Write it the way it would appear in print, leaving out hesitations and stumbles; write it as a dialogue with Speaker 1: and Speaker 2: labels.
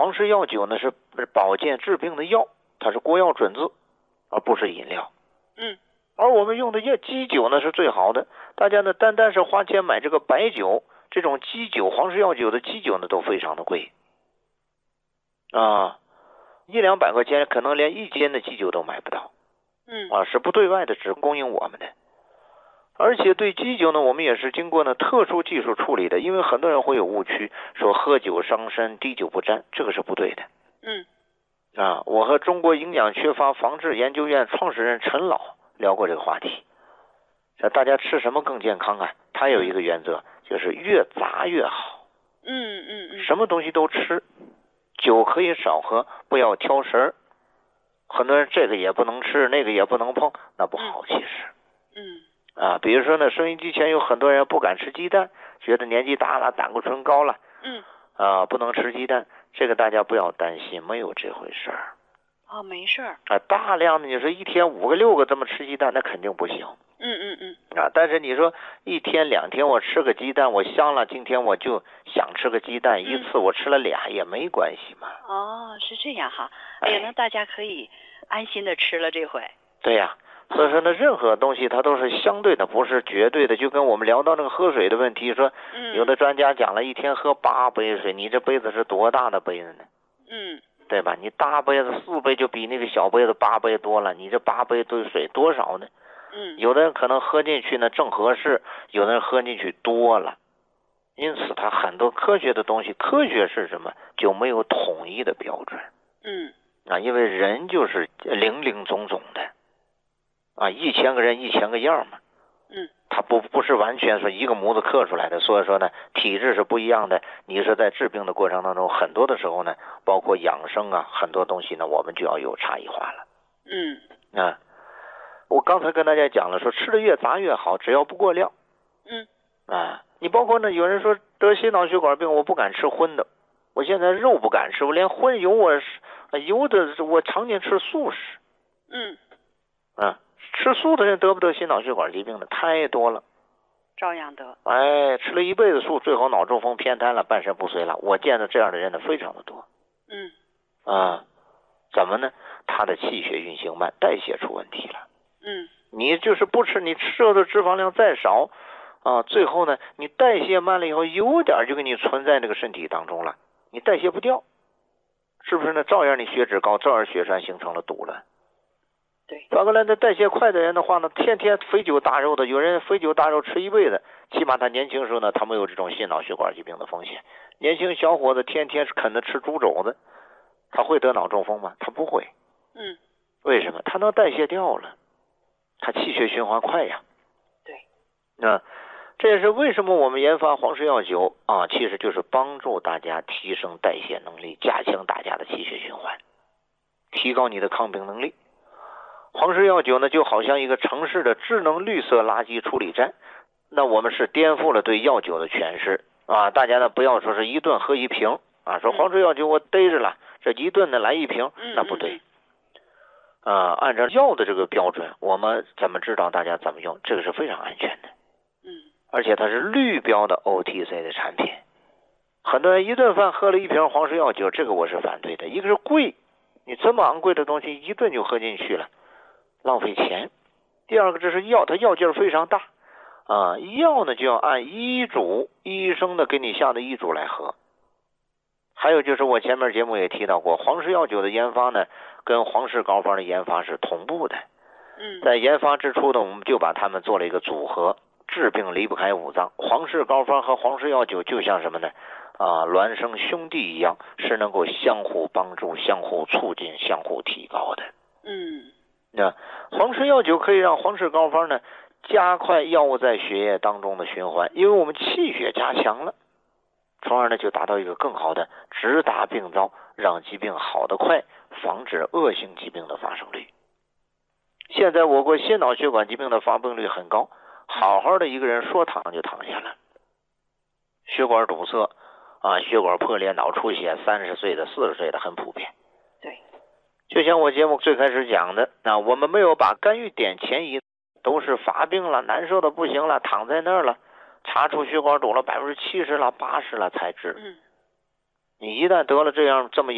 Speaker 1: 黄氏药酒呢是保健治病的药，它是国药准字，而不是饮料。而我们用的基酒呢是最好的，大家呢单是花钱买这个白酒，这种基酒，黄氏药酒的基酒呢都非常的贵啊，100-200块钱可能连1斤的基酒都买不到。是不对外的，只供应我们的。而且对基酒呢，我们也是经过呢特殊技术处理的，因为很多人会有误区，说喝酒伤身，滴酒不沾，这个是不对的。我和中国营养缺乏防治研究院创始人陈老聊过这个话题。大家吃什么更健康啊？他有一个原则，就是越杂越好。什么东西都吃，酒可以少喝，不要挑食儿。很多人这个也不能吃，那个也不能碰，那不好其实。比如说呢，收音机前有很多人不敢吃鸡蛋，觉得年纪大了，胆固醇高了，不能吃鸡蛋。这个大家不要担心，没有这回事儿。
Speaker 2: 没事儿。
Speaker 1: 大量的你说1天5个6个这么吃鸡蛋，那肯定不行。但是你说1天2天我吃个鸡蛋，我香了，今天我就想吃个鸡蛋，一次我吃了2也没关系嘛。
Speaker 2: 是这样哈。那大家可以安心的吃了这回。
Speaker 1: 对呀。所以说呢，任何东西它都是相对的，不是绝对的。就跟我们聊到那个喝水的问题，说有的专家讲了1天喝8杯水，你这杯子是多大的杯子呢？对吧？你大杯子4杯就比那个小杯子8杯多了，你这8杯兑水多少呢？有的人可能喝进去呢正合适，有的人喝进去多了。因此它很多科学的东西，科学是什么？就没有统一的标准。因为人就是零零总总的。1000个人1000个样嘛。它不是完全说一个模子刻出来的，所以说呢，体质是不一样的。你是在治病的过程当中，很多的时候呢，包括养生很多东西呢，我们就要有差异化了。我刚才跟大家讲了，说吃的越杂越好，只要不过量。你包括呢，有人说得心脑血管病，我不敢吃荤的，我现在肉不敢吃，我连荤油油的我常年吃素食。吃素的人得不得心脑血管疾病的太多了，
Speaker 2: 照样得。
Speaker 1: 吃了一辈子素，最后脑中风偏瘫了，半身不遂了。我见到这样的人呢非常的多。怎么呢？他的气血运行慢，代谢出问题了。你就是不吃，你吃的脂肪量再少最后呢，你代谢慢了以后，有点就给你存在那个身体当中了，你代谢不掉，是不是呢？照样你血脂高，照样血栓形成了堵了。反过来，那代谢快的人的话呢，天天肥酒大肉的，有人肥酒大肉吃一辈子，起码他年轻时候呢，他没有这种心脑血管疾病的风险。年轻小伙子天天啃着吃猪肘子，他会得脑中风吗？他不会。为什么？他能代谢掉了，他气血循环快呀。这也是为什么我们研发黄氏药酒其实就是帮助大家提升代谢能力，加强大家的气血循环，提高你的抗病能力。黄氏药酒呢，就好像一个城市的智能绿色垃圾处理站。那我们是颠覆了对药酒的诠释大家呢不要说是一顿喝1瓶说黄氏药酒我逮着了，这一顿呢来1瓶，那不对。按照药的这个标准，我们怎么知道大家怎么用？这个是非常安全的。而且它是绿标的 OTC 的产品。很多人一顿饭喝了1瓶黄氏药酒，这个我是反对的。一个是贵，你这么昂贵的东西一顿就喝进去了，浪费钱。第二个，这是药，它药劲非常大药呢就要按医嘱，医生的给你下的医嘱来喝。还有就是我前面节目也提到过，黄氏药酒的研发呢跟黄氏膏方的研发是同步的。在研发之初呢，我们就把它们做了一个组合，治病离不开五脏。黄氏膏方和黄氏药酒就像什么呢孪生兄弟一样，是能够相互帮助、相互促进、相互提高的。黄氏药酒可以让黄氏膏方呢加快药物在血液当中的循环，因为我们气血加强了，从而呢就达到一个更好的直达病灶，让疾病好得快，防止恶性疾病的发生率。现在我国心脑血管疾病的发病率很高，好好的一个人说躺就躺下了，血管堵塞血管破裂、脑出血，30岁的40岁的很普遍。就像我节目最开始讲的我们没有把干预点前移，都是发病了，难受的不行了，躺在那儿了，查出血管堵了70%了、80%了才治。你一旦得了这么